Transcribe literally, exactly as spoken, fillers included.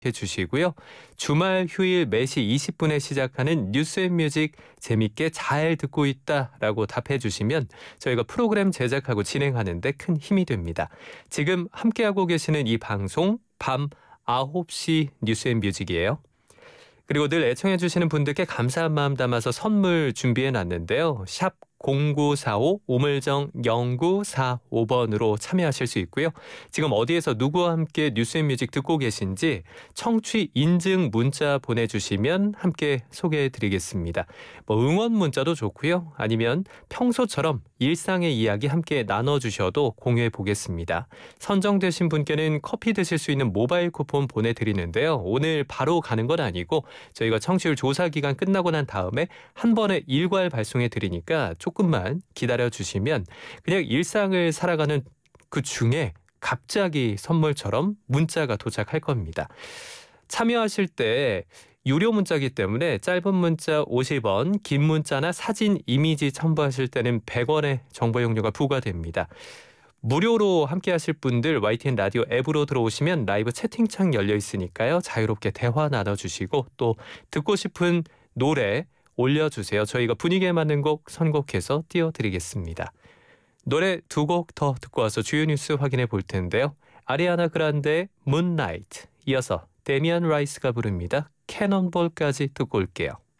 해주시고요. 주말 휴일 네 시 이십 분에 시작하는 뉴스앤뮤직 재밌게 잘 듣고 있다라고 답해 주시면 저희가 프로그램 제작하고 진행하는 데 큰 힘이 됩니다. 지금 함께하고 계시는 이 방송 밤 아홉 시 뉴스앤뮤직이에요. 그리고 늘 애청해 주시는 분들께 감사한 마음 담아서 선물 준비해 놨는데요. 샵 공구사오 우물정 영구사오 번으로 참여하실 수 있고요. 지금 어디에서 누구와 함께 뉴스앤뮤직 듣고 계신지 청취 인증 문자 보내주시면 함께 소개해드리겠습니다. 뭐 응원 문자도 좋고요. 아니면 평소처럼 일상의 이야기 함께 나눠주셔도 공유해 보겠습니다. 선정되신 분께는 커피 드실 수 있는 모바일 쿠폰 보내드리는데요. 오늘 바로 가는 건 아니고 저희가 청취율 조사 기간 끝나고 난 다음에 한 번에 일괄 발송해 드리니까 조금만 기다려주시면 그냥 일상을 살아가는 그 중에 갑자기 선물처럼 문자가 도착할 겁니다. 참여하실 때 유료 문자이기 때문에 짧은 문자 오십 원, 긴 문자나 사진, 이미지 첨부하실 때는 백 원의 정보 이용료가 부과됩니다. 무료로 함께하실 분들 와이티엔 라디오 앱으로 들어오시면 라이브 채팅창 열려 있으니까요. 자유롭게 대화 나눠주시고 또 듣고 싶은 노래 올려주세요. 저희가 분위기에 맞는 곡 선곡해서 띄워드리겠습니다. 노래 두 곡 더 듣고 와서 주요 뉴스 확인해 볼 텐데요. 아리아나 그란데의 문나이트, 이어서 데미안 라이스가 부릅니다. 캐논볼까지 듣고 올게요.